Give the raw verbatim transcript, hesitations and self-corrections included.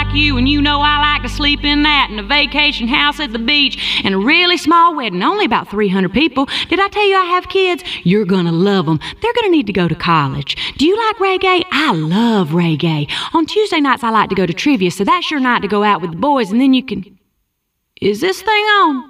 like you, and you know I like to sleep in that, and a vacation house at the beach, and a really small wedding, only about three hundred people. Did I tell you I have kids? You're gonna love them. They're gonna need to go to college. Do you like reggae? I love reggae. On Tuesday nights I like to go to trivia, so that's your night to go out with the boys, and then you can... Is this thing on?